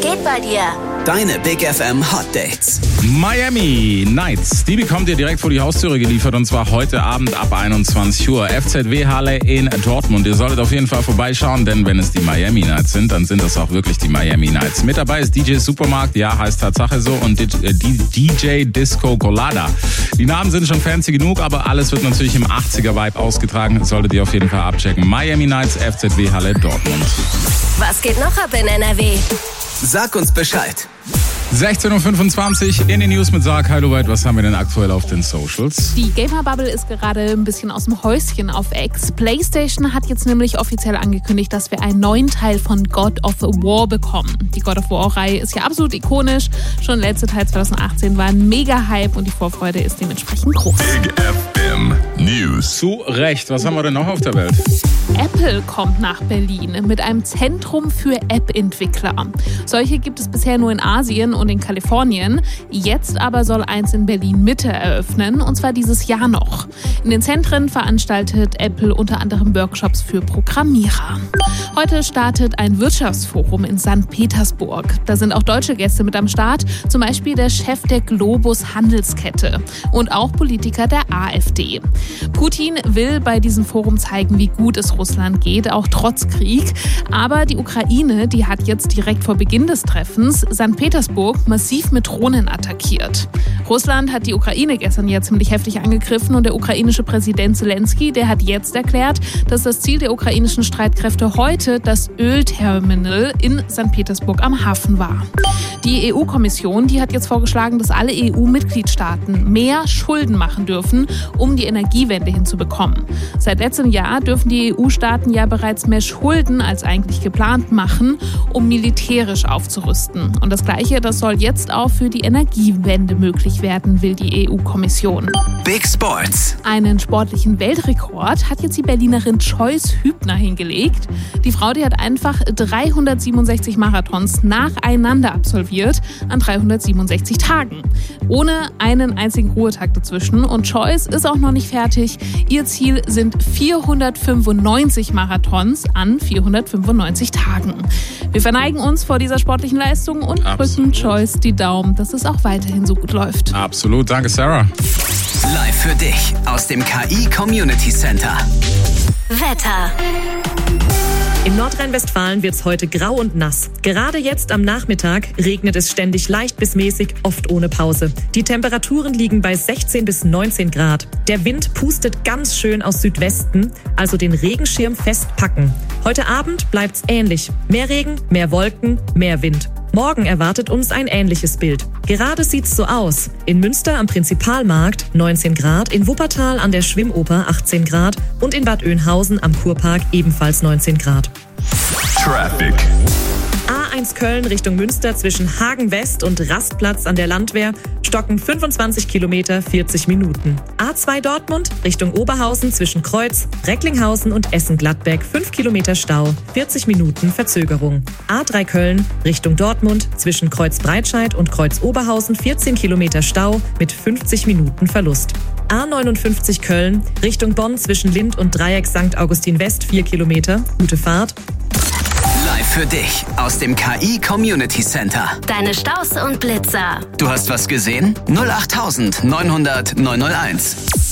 geht bei dir? Deine Big FM Hot Dates. Miami Nights, die bekommt ihr direkt vor die Haustüre geliefert und zwar heute Abend ab 21 Uhr. FZW Halle in Dortmund. Ihr solltet auf jeden Fall vorbeischauen, denn wenn es die Miami Nights sind, dann sind das auch wirklich die Miami Nights. Mit dabei ist DJ Supermarkt, ja, heißt Tatsache so, und DJ Disco Colada. Die Namen sind schon fancy genug, aber alles wird natürlich im 80er-Vibe ausgetragen. Solltet ihr auf jeden Fall abchecken. Miami Nights, FZW Halle Dortmund. Was geht noch ab in NRW? Sag uns Bescheid. 16.25 Uhr in den News mit Sarg. Hallo weit, was haben wir denn aktuell auf den Socials? Die Gamer-Bubble ist gerade ein bisschen aus dem Häuschen auf X. PlayStation hat jetzt nämlich offiziell angekündigt, dass wir einen neuen Teil von God of War bekommen. Die God of War-Reihe ist ja absolut ikonisch. Schon der letzte Teil 2018 war ein Mega-Hype und die Vorfreude ist dementsprechend groß. Big FM News. Zu Recht. Was haben wir denn noch auf der Welt? Apple kommt nach Berlin mit einem Zentrum für App-Entwickler. Solche gibt es bisher nur in Asien und in Kalifornien. Jetzt aber soll eins in Berlin-Mitte eröffnen, und zwar dieses Jahr noch. In den Zentren veranstaltet Apple unter anderem Workshops für Programmierer. Heute startet ein Wirtschaftsforum in St. Petersburg. Da sind auch deutsche Gäste mit am Start, zum Beispiel der Chef der Globus Handelskette und auch Politiker der AfD. Putin will bei diesem Forum zeigen, wie gut es Russland geht, auch trotz Krieg. Aber die Ukraine, die hat jetzt direkt vor Beginn des Treffens St. Petersburg massiv mit Drohnen attackiert. Russland hat die Ukraine gestern ja ziemlich heftig angegriffen und der ukrainische Präsident Zelensky, der hat jetzt erklärt, dass das Ziel der ukrainischen Streitkräfte heute das Ölterminal in St. Petersburg am Hafen war. Die EU-Kommission, die hat jetzt vorgeschlagen, dass alle EU-Mitgliedstaaten mehr Schulden machen dürfen, um die Energiewende hinzubekommen. Seit letztem Jahr dürfen die EU-Staaten ja bereits mehr Schulden als eigentlich geplant machen, um militärisch aufzurüsten. Und das Gleiche, das soll jetzt auch für die Energiewende möglich werden, will die EU-Kommission. Big Sports. Einen sportlichen Weltrekord hat jetzt die Berlinerin Joyce Hübner hingelegt. Die Frau, die hat einfach 367 Marathons nacheinander absolviert an 367 Tagen. Ohne einen einzigen Ruhetag dazwischen. Und Joyce ist auch noch nicht fertig. Ihr Ziel sind 495 Marathons an 495 Tagen. Wir verneigen uns vor dieser sportlichen Leistung und drücken Joyce die Daumen, dass es auch weiterhin so gut läuft. Absolut, danke Sarah. Live für dich aus dem KI Community Center. Wetter. In Nordrhein-Westfalen wird's heute grau und nass. Gerade jetzt am Nachmittag regnet es ständig leicht bis mäßig, oft ohne Pause. Die Temperaturen liegen bei 16 bis 19 Grad. Der Wind pustet ganz schön aus Südwesten, also den Regenschirm festpacken. Heute Abend bleibt's ähnlich. Mehr Regen, mehr Wolken, mehr Wind. Morgen erwartet uns ein ähnliches Bild. Gerade sieht's so aus. In Münster am Prinzipalmarkt 19 Grad, in Wuppertal an der Schwimmoper 18 Grad und in Bad Oeynhausen am Kurpark ebenfalls 19 Grad. Traffic. A1 Köln Richtung Münster zwischen Hagen West und Rastplatz an der Landwehr stocken 25 Kilometer 40 Minuten. A2 Dortmund Richtung Oberhausen zwischen Kreuz, Recklinghausen und Essen-Gladbeck 5 Kilometer Stau, 40 Minuten Verzögerung. A3 Köln Richtung Dortmund zwischen Kreuz Breitscheid und Kreuz Oberhausen 14 Kilometer Stau mit 50 Minuten Verlust. A59 Köln Richtung Bonn zwischen Lind und Dreieck St. Augustin West 4 Kilometer, gute Fahrt. Live für dich aus dem KI Community Center. Deine Staus und Blitzer. Du hast was gesehen? 08900 901.